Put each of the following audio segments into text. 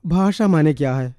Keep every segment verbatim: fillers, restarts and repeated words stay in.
ഭാഷ മാനെ ക്യാ ഹൈ?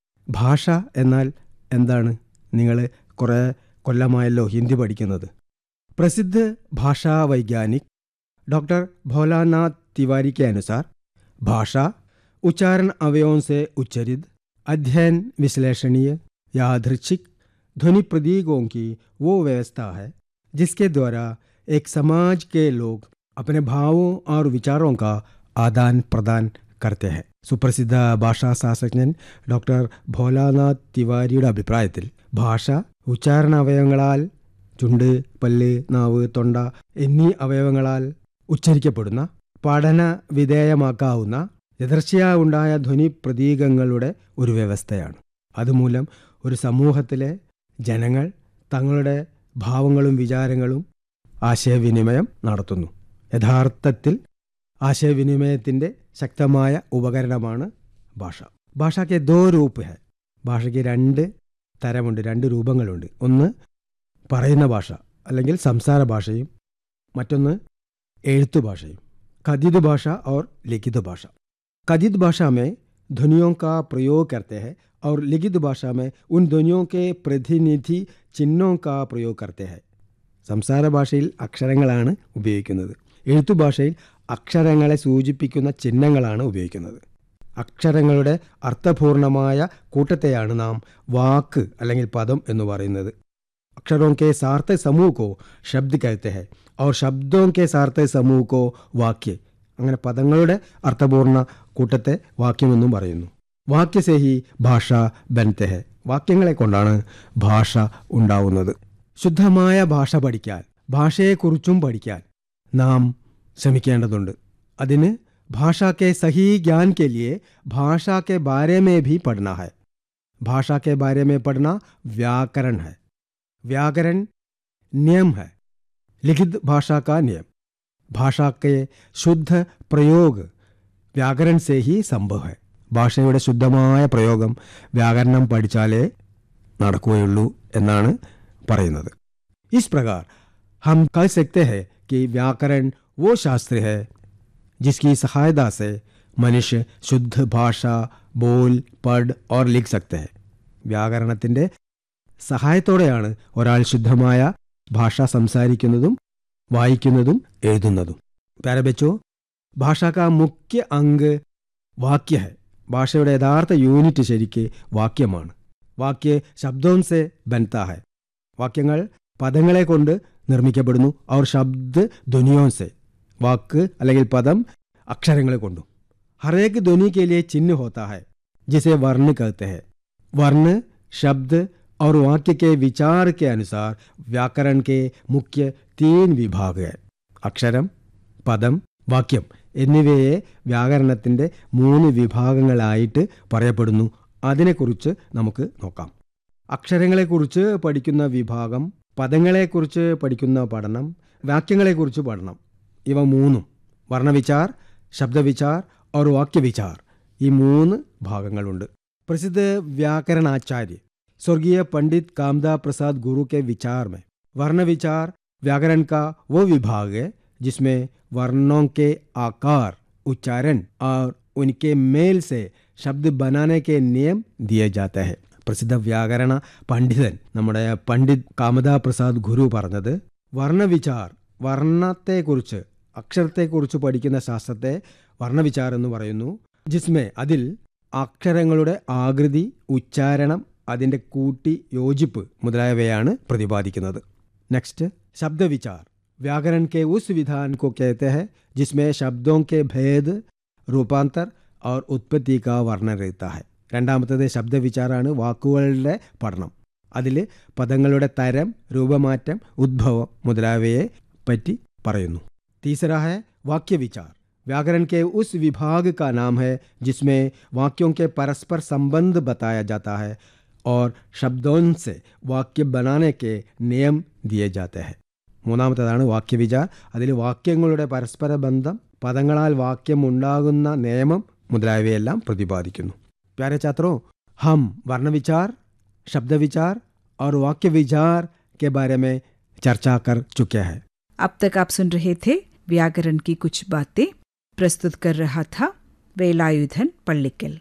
ഭാഷ എന്നാൽ എന്താണ്? നിങ്ങൾ കുറേ കൊല്ലമായല്ലോ ഹിന്ദി പഠിക്കുന്നത്. प्रसिद्ध भाषा वैज्ञानिक डॉक्टर भोलानाथ तिवारी के अनुसार भाषा उच्चारण अवयवों से उच्चरित, अध्ययन, विश्लेषणीय, यादृच्छिक ध्वनि प्रतीकों की वो व्यवस्था है जिसके द्वारा एक समाज के लोग अपने भावों और विचारों का आदान प्रदान करते हैं. സുപ്രസിദ്ധ ഭാഷാശാസ്ത്രജ്ഞൻ ഡോക്ടർ ഭോലാനാഥ് തിവാരിയുടെ അഭിപ്രായത്തിൽ ഭാഷ ഉച്ചാരണ അവയവങ്ങളാൽ, ചുണ്ട്, പല്ല്, നാവ്, തൊണ്ട എന്നീ അവയവങ്ങളാൽ ഉച്ചരിക്കപ്പെടുന്ന, പഠന വിധേയമാക്കാവുന്ന, യദർച്ഛയാ ഉണ്ടായ ധ്വനി പ്രതീകങ്ങളുടെ ഒരു വ്യവസ്ഥയാണ്. അതുമൂലം ഒരു സമൂഹത്തിലെ ജനങ്ങൾ തങ്ങളുടെ ഭാവങ്ങളും വിചാരങ്ങളും ആശയവിനിമയം നടത്തുന്നു. യഥാർത്ഥത്തിൽ ആശയവിനിമയത്തിൻ്റെ ശക്തമായ ഉപകരണമാണ് ഭാഷ. ഭാഷയ്ക്ക് ദോ രൂപ് ഹെ. ഭാഷയ്ക്ക് രണ്ട് തരമുണ്ട്, രണ്ട് രൂപങ്ങളുണ്ട്. ഒന്ന് പറയുന്ന ഭാഷ അല്ലെങ്കിൽ സംസാര ഭാഷയും മറ്റൊന്ന് എഴുത്തു ഭാഷയും. കഥിത് ഭാഷ और लिखित ഭാഷ. कथित भाषा में ध्वनियों का प्रयोग करते हैं और लिखित भाषा में उन ध्वनियों के प्रतिनिधि चिन्हों का प्रयोग करते हैं. സംസാര ഭാഷയിൽ അക്ഷരങ്ങളാണ് ഉപയോഗിക്കുന്നത്. എഴുത്തുഭാഷയിൽ അക്ഷരങ്ങളെ സൂചിപ്പിക്കുന്ന ചിഹ്നങ്ങളാണ് ഉപയോഗിക്കുന്നത്. അക്ഷരങ്ങളുടെ അർത്ഥപൂർണമായ കൂട്ടത്തെയാണ് നാം വാക്ക് അല്ലെങ്കിൽ പദം എന്ന് പറയുന്നത്. अक्षरों के सार्थक समूह को शब्द कहते हैं और शब्दों के सार्थक समूह को वाक्य. അങ്ങനെ പദങ്ങളുടെ അർത്ഥപൂർണ്ണ കൂട്ടത്തെ വാക്യമെന്നും പറയുന്നു. വാക്യസേ ഹി ഭാഷ ബൻത്തെ ഹെ. വാക്യങ്ങളെ കൊണ്ടാണ് ഭാഷ ഉണ്ടാവുന്നത്. ശുദ്ധമായ ഭാഷ പഠിക്കാൻ, ഭാഷയെക്കുറിച്ചും പഠിക്കാൻ നാം ശ്രമിക്കേണ്ടതുണ്ട്. അതിന് ഭാഷാ കെ സഹി ജ്ഞാൻ കെ ലിയെ ഭാഷാ കെ ബാരെ മേ ഭി പഠന ഹൈ. ഭാഷാ കെ ബാരെ മേ പഠന വ്യാകरण है. व्याकरण नियम है. लिखित भाषा का नियम. भाषा के शुद्ध प्रयोग व्याकरण से ही संभव है. ഭാഷയുടെ ശുദ്ധമായ പ്രയോഗം വ്യാകരണം പഠിച്ചാലേ നടക്കുകയുള്ളൂ എന്നാണ് പറയുന്നത്. इस प्रकार हम कह सकते हैं कि व्याकरण वो शास्त्र है जिसकी सहायता से मनुष्य शुद्ध भाषा बोल, पढ़ और लिख सकते हैं. വ്യാകരണത്തിൻ്റെ സഹായത്തോടെയാണ് ഒരാൾ ശുദ്ധമായ ഭാഷ സംസാരിക്കുന്നതും വായിക്കുന്നതും എഴുതുന്നതും. പ്യാരെ ബച്ചോ, ഭാഷാ കാ മുഖ്യ അംഗ് വാക്യ ഹെ. ഭാഷയുടെ യഥാർത്ഥ യൂണിറ്റ് ശരിക്ക് വാക്യമാണ്. വാക്യ ശബ്ദോം സെ ബൻതാ ഹെ. വാക്യങ്ങൾ പദങ്ങളെ കൊണ്ട് നിർമ്മിക്കപ്പെടുന്നു. അവർ ശബ്ദ ധ്വനിയോം സെ. വാക്ക് അല്ലെങ്കിൽ പദം അക്ഷരങ്ങളെ കൊണ്ടും. ഹരേക്ക് ധ്വനി കെ ലിയെ ചിഹ്ന ഹോത്താ ഹെ ജിസെ വर्ण कहते हैं. वर्ण, शब्द और वाक्य के विचार के अनुसार व्याकरण के मुख्य तीन विभाग है. അക്ഷരം, പദം, വാക്യം എന്നിവയെ വ്യാകരണത്തിൻ്റെ മൂന്ന് വിഭാഗങ്ങളായിട്ട് പറയപ്പെടുന്നു. അതിനെക്കുറിച്ച് നമുക്ക് നോക്കാം. അക്ഷരങ്ങളെക്കുറിച്ച് പഠിക്കുന്ന വിഭാഗം, പദങ്ങളെക്കുറിച്ച് പഠിക്കുന്ന പഠനം, വാക്യങ്ങളെക്കുറിച്ച് പഠനം, ഇവ മൂന്നും വർണ്ണവിചാർ, ശബ്ദവിചാർ और വാക്യവിചാർ, ഈ മൂന്ന് ഭാഗങ്ങളുണ്ട്. प्रसिद्ध व्याकरणाचार्य स्वर्गीय पंडित कामदा प्रसाद गुरु के विचार में वर्ण विचार व्याकरण का वो विभाग है जिसमें वर्णों के आकार, उच्चारण और उनके मेल से शब्द बनाने के नियम दिए जाते हैं. പ്രസിദ്ധ വ്യാകരണ പണ്ഡിതൻ നമ്മുടെ പണ്ഡിറ്റ് കാമദാ പ്രസാദ് ഗുരു പറഞ്ഞത്, വർണ്ണവിചാർ, വർണ്ണത്തെക്കുറിച്ച്, അക്ഷരത്തെക്കുറിച്ച് പഠിക്കുന്ന ശാസ്ത്രത്തെ വർണ്ണവിചാർ എന്ന് പറയുന്നു. ജിസ്മേ, അതിൽ അക്ഷരങ്ങളുടെ ആകൃതി, ഉച്ചാരണം, അതിൻ്റെ കൂട്ടി യോജിപ്പ് മുതലായവയാണ് പ്രതിപാദിക്കുന്നത്. നെക്സ്റ്റ്, ശബ്ദവിചാർ. व्याकरण के उस विधान को कहते हैं जिसमें शब्दों के भेद, रूपांतर और उत्पत्ति का वर्णन रहता है. രണ്ടാമത്തേത് ശബ്ദവിചാരാണ്, വാക്കുകളുടെ പഠനം. അതിൽ പദങ്ങളുടെ തരം, രൂപമാറ്റം, ഉദ്ഭവം മുതലായവയെ പറ്റി പറയുന്നു. तीसरा है वाक्यविचार. व्याकरण के उस विभाग का नाम है जिसमें वाक्यों के परस्पर संबंध बताया जाता है और शब्दों से वाक्य बनाने के नियम दिए जाते हैं. മൂന്നാമത്തേതാണ് വാക്യവിചാർ. അതിൽ വാക്യങ്ങളുടെ പരസ്പര ബന്ധം, പദങ്ങളാൽ വാക്യം ഉണ്ടാകുന്ന നിയമം മുതലായവയെല്ലാം പ്രതിപാദിക്കുന്നു. प्यारे छात्रों, हम वर्ण विचार, शब्द विचार और वाक्य विचार के बारे में चर्चा कर चुके हैं. अब तक आप सुन रहे थे व्याकरण की कुछ बातें. प्रस्तुत कर रहा था वेलायुधन पल्लिकल.